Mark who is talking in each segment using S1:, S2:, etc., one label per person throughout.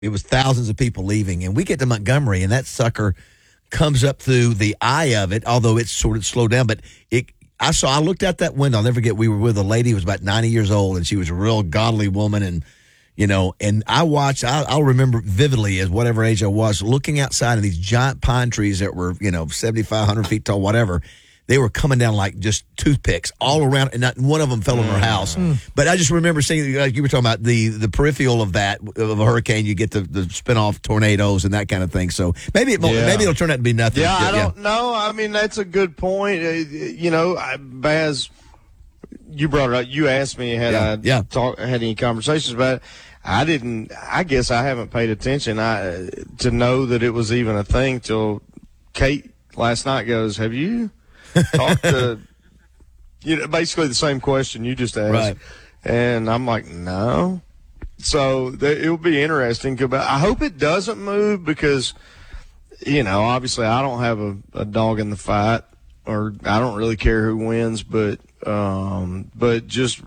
S1: It was thousands of people leaving. And we get to Montgomery, and that sucker comes up through the eye of it, although it's sort of slowed down. But I looked out that window. I'll never forget, we were with a lady who was about 90 years old, and she was a real godly woman. And, and I watched, I'll remember vividly as whatever age I was, looking outside of these giant pine trees that were, 75, 100 feet tall, whatever. They were coming down like just toothpicks all around, and not one of them fell on her house. But I just remember seeing, like you were talking about, the peripheral of that, of a hurricane, you get the spin-off tornadoes and that kind of thing. So maybe it'll turn out to be nothing.
S2: Yeah, I don't know. I mean, that's a good point. Baz, you brought it up. You asked me had any conversations about it. I guess I haven't paid attention to know that it was even a thing till Kate last night goes, have you talked to, basically the same question you just asked.
S1: Right.
S2: And I'm like, no. So it'll be interesting. I hope it doesn't move because, obviously I don't have a dog in the fight, or I don't really care who wins, but just,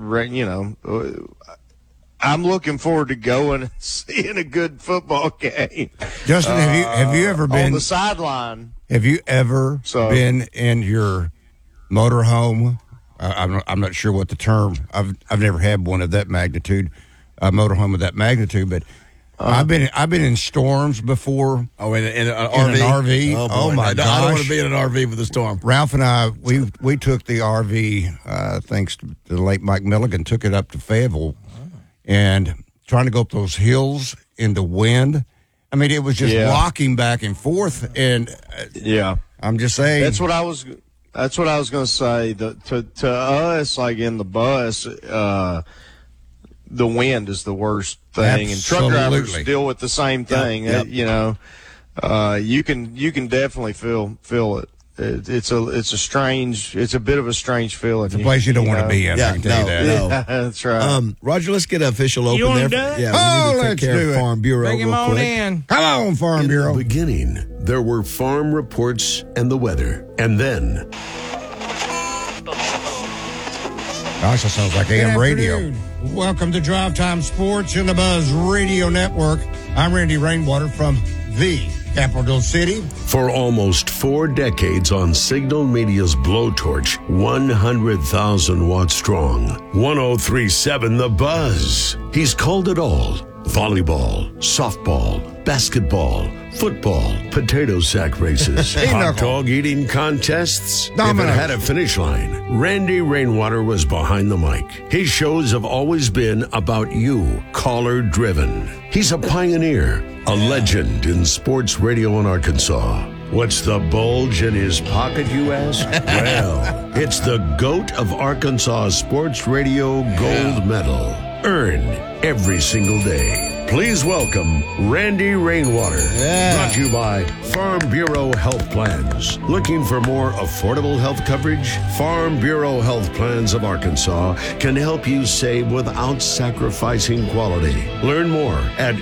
S2: I'm looking forward to going and seeing a good football game.
S3: Justin, have you ever been
S2: on the sideline?
S3: Have you ever been in your motorhome? I'm not sure what the term. I've never had one of that magnitude, a motorhome of that magnitude, but I've been in storms before.
S1: Oh, in an
S3: RV. Oh my gosh!
S1: I don't want to be in an RV with a storm.
S3: Ralph and I, we took the RV, thanks to the late Mike Milligan, took it up to Fayetteville, and trying to go up those hills in the wind. I mean, it was just rocking back and forth, and I'm just saying.
S2: That's what I was going to say. To us, like in the bus, the wind is the worst thing, and truck drivers deal with the same thing.
S1: Yep.
S2: You can definitely feel it. It's a bit of a strange feeling.
S3: It's a place you don't want to be in. I can tell you that.
S2: No. That's right.
S1: Roger, let's get an official open
S4: You
S1: there.
S4: want done?
S1: Yeah, we need to
S3: let's
S1: take care
S3: do
S1: of
S3: it.
S1: Farm Bureau
S4: Bring him
S1: real
S4: on
S1: quick.
S4: in.
S3: Come on, Farm Bureau.
S5: In the beginning, there were farm reports and the weather. And then,
S3: Gosh, that sounds like AM radio.
S6: Afternoon. Welcome to Drive Time Sports in the Buzz Radio Network. I'm Randy Rainwater from the capital city.
S5: for almost 4 decades on Signal Media's blowtorch, 100,000 watts strong, 103.7 The Buzz. He's called it all. Volleyball, softball, basketball, football, potato sack races, hot dog eating contests. If it had a finish line, Randy Rainwater was behind the mic. His shows have always been about you, caller driven. He's a pioneer, a legend in sports radio in Arkansas. What's the bulge in his pocket, you ask? Well, it's the GOAT of Arkansas Sports Radio gold medal, earned every single day. Please welcome Randy Rainwater. Brought to you by Farm Bureau Health Plans. Looking for more affordable health coverage? Farm Bureau Health Plans of Arkansas can help you save without sacrificing quality. Learn more at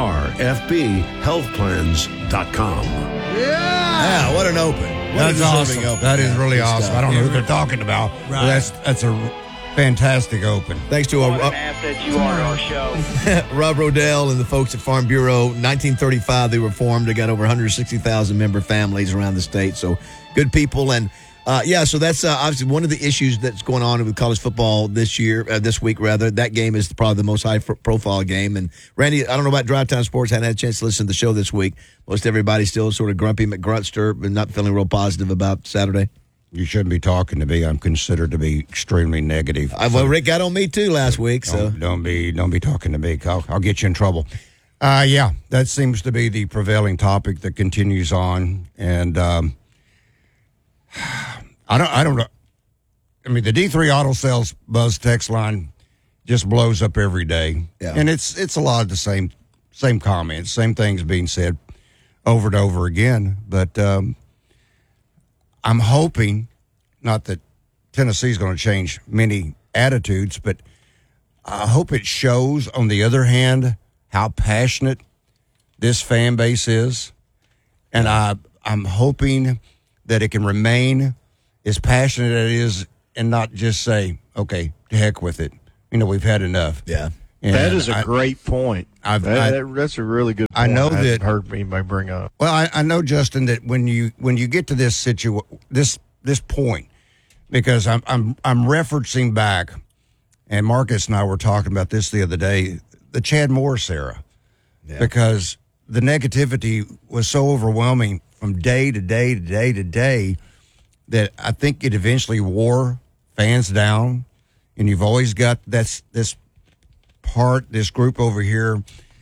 S5: arfbhealthplans.com.
S1: Yeah, what an open.
S3: That's awesome.
S1: Open.
S3: That is really awesome. I don't know who they're talking about.
S1: Right.
S3: But that's a fantastic open.
S1: Thanks to
S4: What an asset you are to our show.
S1: Rob Rodell and the folks at Farm Bureau. 1935 they were formed. They got over 160,000 member families around the state. So good people. And so that's obviously one of the issues that's going on with college football this week. That game is probably the most high-profile game. And Randy, I don't know about Drive Time Sports. I hadn't had a chance to listen to the show this week. Most everybody's still sort of grumpy McGrunster and not feeling real positive about Saturday.
S3: You shouldn't be talking to me. I'm considered to be extremely negative.
S1: Well, Rick got on me too last week. So
S3: don't be talking to me. I'll get you in trouble. That seems to be the prevailing topic that continues on, and I don't know. I mean, the D3 Auto Sales Buzz text line just blows up every day, and it's a lot of the same comments, same things being said over and over again, but. I'm hoping, not that Tennessee's going to change many attitudes, but I hope it shows, on the other hand, how passionate this fan base is. And I'm hoping that it can remain as passionate as it is and not just say, okay, to heck with it. We've had enough.
S1: Yeah.
S2: And that is a great point. that's a really good point.
S3: I know
S2: I haven't
S3: that
S2: heard anybody bring up.
S3: Well, I know, Justin, that when you get to this this point, because I'm referencing back, and Marcus and I were talking about this the other day, the Chad Morris era, because the negativity was so overwhelming from day to day to day to day that I think it eventually wore fans down, and you've always got this group over here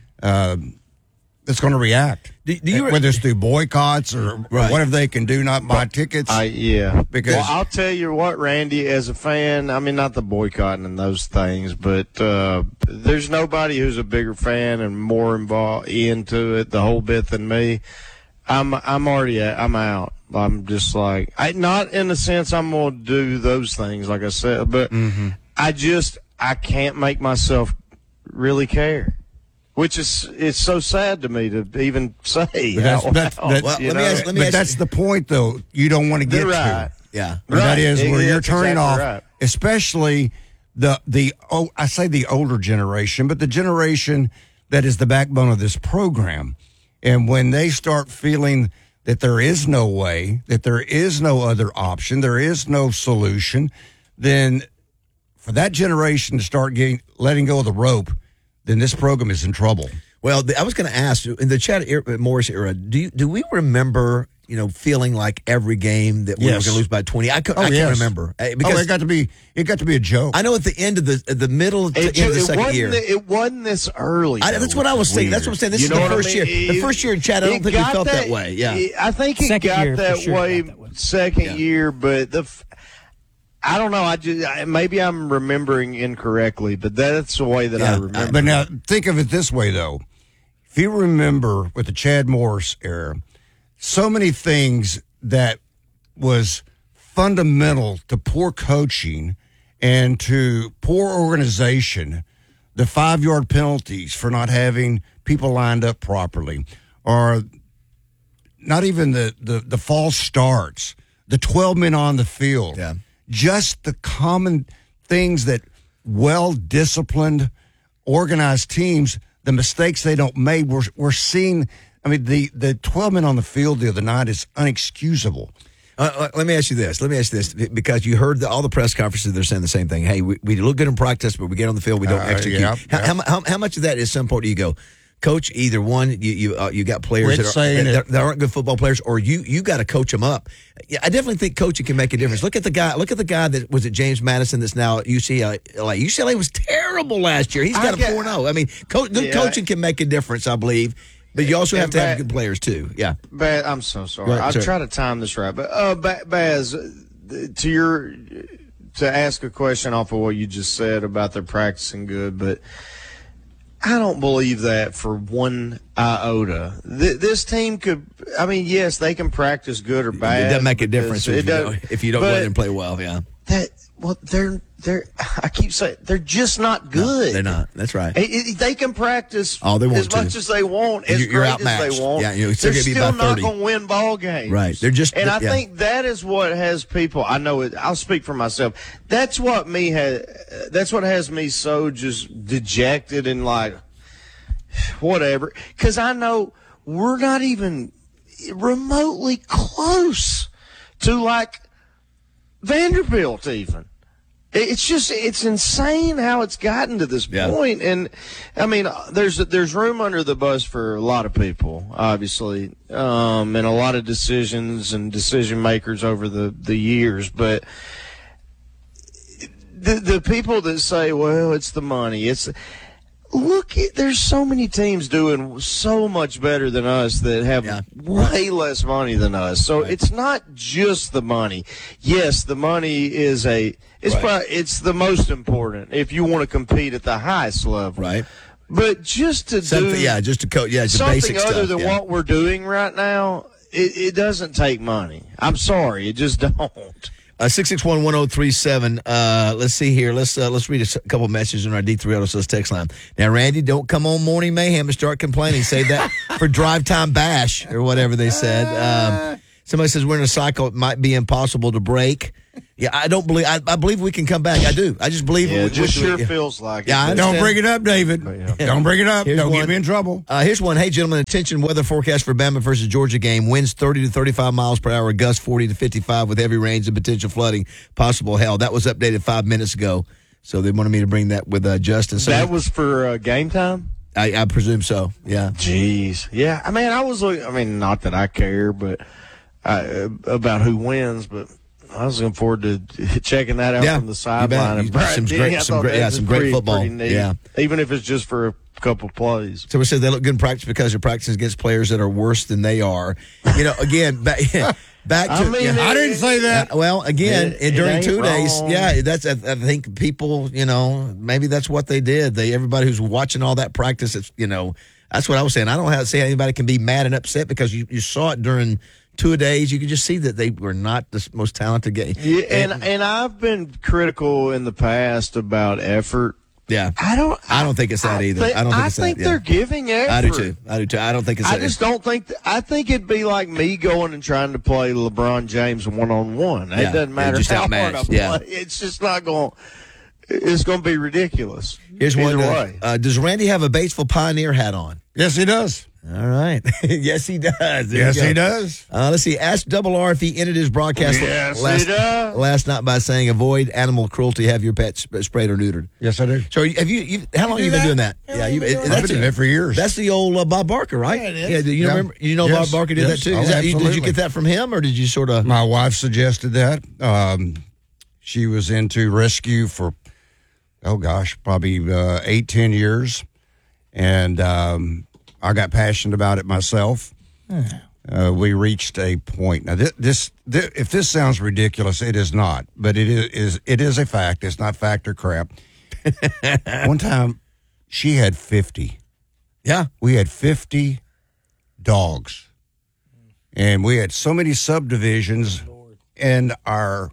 S3: that's going to react. Whether it's through boycotts or whatever they can do, not buy tickets.
S2: Because I'll tell you what, Randy, as a fan, I mean, not the boycotting and those things, but there's nobody who's a bigger fan and more involved into it the whole bit than me. I'm out. I'm just like, not in the sense I'm going to do those things, like I said, but I can't make myself really care. Which it's so sad to me to even say.
S3: But that's the point, though. You don't want to get to.
S1: Yeah,
S3: right. That is where you're turning off, especially I say the older generation, but the generation that is the backbone of this program. And when they start feeling that there is no way, that there is no other option, there is no solution, then for that generation to start letting go of the rope, then this program is in trouble.
S1: Well, I was going to ask, in the Chad Morris era, do we remember, feeling like every game that we were going to lose by 20? I can't remember.
S3: Because it got to be a joke.
S1: I know at the end of the middle to end of the second year.
S2: It wasn't this early.
S1: That's what I was saying. That's what I'm saying. This is the first year. The first year in Chad, I don't think we felt that way. Yeah.
S2: I think it got that way second year, but I don't know. Maybe I'm remembering incorrectly, but that's the way that I remember.
S3: But now think of it this way, though. If you remember with the Chad Morris era, so many things that was fundamental to poor coaching and to poor organization, the 5-yard penalties for not having people lined up properly, or not even the false starts, the 12 men on the field.
S1: Yeah. Just
S3: the common things that well-disciplined, organized teams, the mistakes they don't make, we're seeing. I mean, the 12 men on the field the other night is unexcusable.
S1: Let me ask you this, because you heard all the press conferences, they're saying the same thing. Hey, we look good in practice, but we get on the field, we don't execute. How much of that is some part do you go, Coach, either one, you got players that aren't good football players, or you got to coach them up. Yeah, I definitely think coaching can make a difference. Look at the guy that was at James Madison that's now at UCLA. UCLA was terrible last year. He's got a 4-0. I mean, good coaching can make a difference, I believe. But you also have to have good players too. Yeah.
S2: Baz, I'm so sorry. I'll try to time this right. But Baz, to ask a question off of what you just said about their practicing good, but I don't believe that for one iota. This team could. I mean, yes, they can practice good or bad.
S1: It doesn't make a difference if you don't go in and play well. Yeah.
S2: They're. I keep saying they're just not good.
S1: No, they're not. That's right.
S2: They can practice
S1: as
S2: much as they want, as great as they want.
S1: Yeah,
S2: they're still not going to win ball games.
S1: Right. They're just.
S2: And I think that is what has people. I know it. I'll speak for myself. That's what has me so just dejected and like whatever. Because I know we're not even remotely close to like Vanderbilt even. It's insane how it's gotten to this point. And I mean, there's room under the bus for a lot of people, obviously, and a lot of decisions and decision makers over the years. But the people that say, well, it's the money, there's so many teams doing so much better than us that have way less money than us. So it's not just the money. Yes, the money is it's the most important if you want to compete at the highest level.
S1: Right.
S2: But just to
S1: something,
S2: something other than what we're doing right now, it doesn't take money. I'm sorry, it just don't.
S1: 661-1037. Let's see here. Let's read a couple messages on our D3 Auto Sales text line. Now, Randy, don't come on Morning Mayhem and start complaining. Save that for Drive Time Bash or whatever they said. Somebody says we're in a cycle it might be impossible to break. Yeah, I don't believe. I believe we can come back. I do. I just believe.
S2: It just sure feels like.
S1: Yeah,
S2: it.
S3: Don't bring it up, David. Don't bring it up. Don't get me in trouble.
S1: Here's one. Hey, gentlemen, attention. Weather forecast for Bama versus Georgia game. Winds 30 to 35 miles per hour. Gusts 40 to 55 with heavy rains and potential flooding. Possible hail. That was updated 5 minutes ago. So they wanted me to bring that with Justin. So
S2: that was for game time?
S1: I presume so, yeah.
S2: Jeez. Yeah, I mean, not that I care but about who wins, but I was looking forward to checking that out from the sideline.
S1: Some great football. Yeah.
S2: Even if it's just for a couple plays.
S1: So we said they look good in practice because they're practicing against players that are worse than they are. Again, back to.
S3: I didn't say that.
S1: Well, again, during 2 days,
S2: wrong.
S1: that's. I think people, maybe that's what they did. Everybody who's watching all that practice, it's, that's what I was saying. I don't have to say anybody can be mad and upset because you saw it during 2 days. You could just see that they were not the most talented game.
S2: Yeah, and I've been critical in the past about effort.
S1: Yeah, I don't think it's that either. I think
S2: they're giving effort.
S1: I do too. I don't think it's.
S2: I just don't think. I think it'd be like me going and trying to play LeBron James 1-on-1. It doesn't matter how hard I play. Yeah. It's just not going. It's going to be ridiculous.
S1: Here's one way. Does Randy have a Batesville Pioneer hat on?
S3: Yes, he does.
S1: All right. Yes, he does.
S3: Yes, he does.
S1: Let's see. Ask Double R if he ended his broadcast last night by saying, avoid animal cruelty, have your pet sprayed or neutered.
S3: Yes, I do.
S1: So have you how long have you been doing that?
S3: Yeah, I've been doing that for years.
S1: That's the old Bob Barker, right?
S7: Yeah, it is.
S1: Yeah, do you remember? Bob Barker did that too? Did you get that from him or did you sort of?
S3: My wife suggested that. She was into rescue for, probably 8-10 years. And I got passionate about it myself. We reached a point. Now, if this sounds ridiculous, it is not. But it is a fact. It's not fact or crap. One time, she had 50.
S1: Yeah.
S3: We had 50 dogs. And we had so many subdivisions in our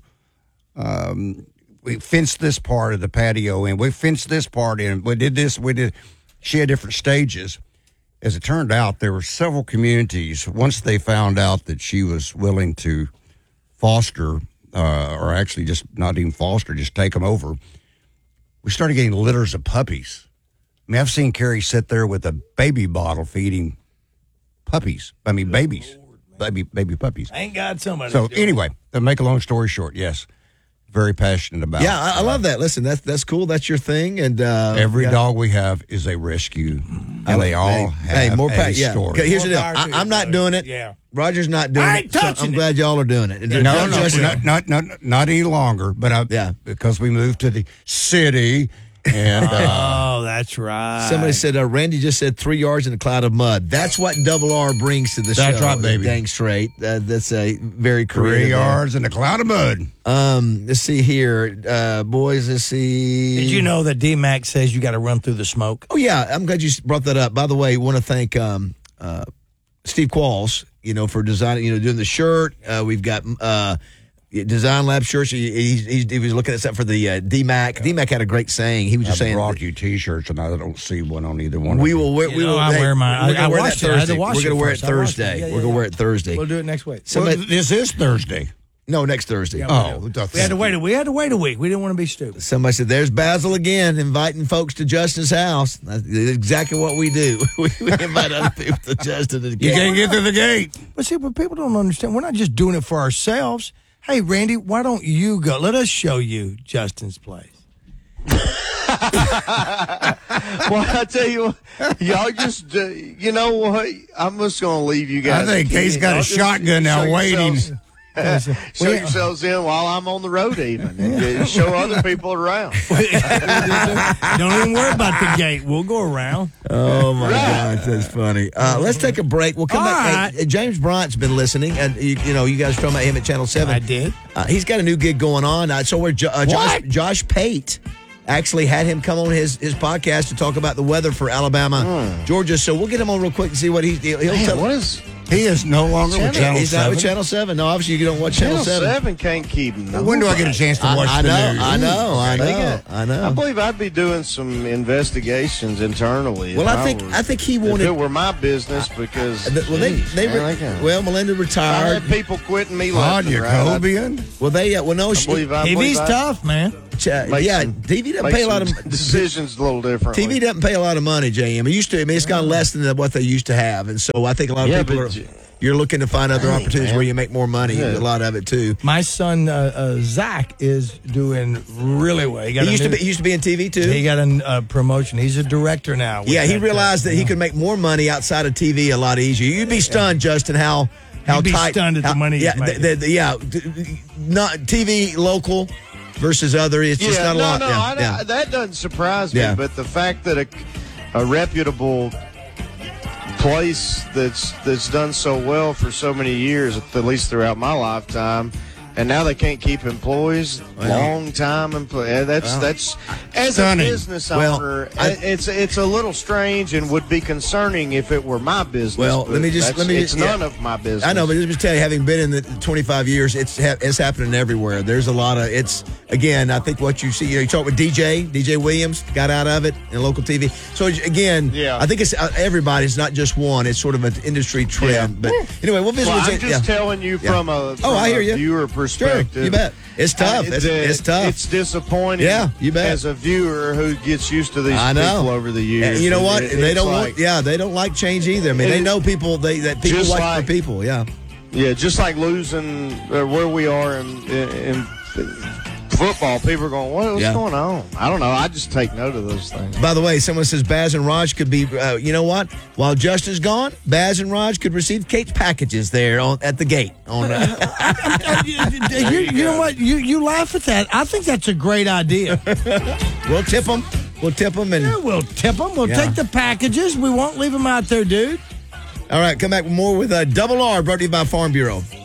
S3: we fenced this part of the patio in. We fenced this part in. We did this. She had different stages. As it turned out, there were several communities, once they found out that she was willing to foster, or actually just not even foster, just take them over, we started getting litters of puppies. I mean, I've seen Carrie sit there with a baby bottle feeding babies. Baby puppies.
S7: Ain't God somebody.
S3: So anyway, to make a long story short, yes, very passionate about it.
S1: Yeah, I love that. Listen, that's cool. That's your thing. And
S3: every dog we have is a rescue. And they all have a story.
S1: Okay, here's the deal. I'm not doing it.
S7: Yeah.
S1: Roger's not doing it. So I'm glad y'all are doing it.
S3: Not any longer. But because we moved to the city. And
S7: that's right.
S1: Somebody said Randy just said 3 yards in a cloud of mud. That's what Double R brings to the show.
S3: That's right, baby.
S1: Dang straight. That's a very creative.
S3: 3 yards in a cloud of mud.
S1: Let's see here, boys. Let's see.
S7: Did you know that D-Mac says you got to run through the smoke?
S1: Oh yeah, I'm glad you brought that up. By the way, I want to thank Steve Qualls, for designing, doing the shirt. We've got. Design Lab shirts. He was looking at stuff for the D-Mac. D-Mac had a great saying. He was just saying,
S3: I brought you T-shirts, and I don't see one on either one.
S1: We will wear. I wear mine.
S7: I watched it. I had to wash it.
S1: We're going to wear it Thursday. We're going to wear it Thursday.
S7: We'll do it next week.
S3: This is Thursday.
S1: No, next Thursday.
S7: Yeah, we had to wait a week. We didn't want to be stupid.
S1: Somebody said, "There's Basil again, inviting folks to Justin's house." That's exactly what we do. we invite other people to Justin.
S3: You can't get through the gate.
S7: But people don't understand. We're not just doing it for ourselves. Hey, Randy, why don't you go? Let us show you Justin's place.
S2: Well, I tell you what, y'all just, you know what? I'm just going to leave you guys.
S3: I think Kate's got a shotgun now waiting.
S2: Show yourselves in while I'm on the road even. And show other people around.
S7: Don't even worry about the gate. We'll go around.
S1: Oh, my gosh. That's funny. Let's take a break. We'll come back. Hey, James Bryant's been listening. And, you guys were talking about him at Channel 7.
S7: I did.
S1: He's got a new gig going on. So we're Josh Pate actually had him come on his podcast to talk about the weather for Alabama, Georgia. So we'll get him on real quick and see what he'll tell us.
S3: He is no longer with Channel 7.
S1: He's not with Channel 7. No, obviously you don't watch Channel 7.
S2: Channel 7 can't keep him.
S3: When do I get a chance to watch the news?
S1: I know.
S2: I believe I'd be doing some investigations internally.
S1: Well, I think he wanted.
S2: If it were my business, because
S1: Melinda retired.
S2: I had people quitting me left and right.
S3: Jacobian?
S1: Well,
S7: TV's tough, man.
S1: TV doesn't pay a lot of
S2: decisions. A little different.
S1: TV doesn't pay a lot of money, JM. It used to. I mean, it's gone less than what they used to have, and so I think a lot of people are. You're looking to find other opportunities where you make more money. A lot of it too.
S7: My son Zach is doing really well. He
S1: used to be in TV too.
S7: He got a promotion. He's a director now.
S1: Yeah, he realized that he could make more money outside of TV a lot easier. You'd be stunned, Justin, how
S7: You'd be
S1: tight.
S7: Stunned at the money.
S1: Not TV local versus other. It's just not a lot.
S2: That doesn't surprise me. But the fact that a reputable place that's done so well for so many years, at least throughout my lifetime, and now they can't keep employees. Long time that's as a business owner, it's a little strange and would be concerning if it were my business.
S1: Well, it's
S2: none of my business.
S1: I know, but let me tell you, having been in the 25 years, it's happening everywhere. There's a lot of I think what you see, you talk with DJ Williams got out of it in local TV. So again, I think it's everybody's not just one. It's sort of an industry trend. But anyway, we'll visit.
S2: I'm just telling you from a viewer perspective.
S1: Sure, you bet. It's tough. It's tough.
S2: It's disappointing.
S1: Yeah, you bet.
S2: As a viewer who gets used to these people over the years,
S1: you know what? They don't like change either. I mean, they know people. That people like for people. Yeah.
S2: Yeah, just like losing where we are in football, people are going, what's going on? I don't know. I just take note of those things.
S1: By the way, someone says Baz and Raj could be, you know what? While Justin's gone, Baz and Raj could receive Kate's packages there at the gate.
S7: You know what? You laugh at that. I think that's a great idea.
S1: We'll tip them. We'll tip them.
S7: We'll tip them. We'll take the packages. We won't leave them out there, dude.
S1: All right, come back with more with Double R, brought to you by Farm Bureau.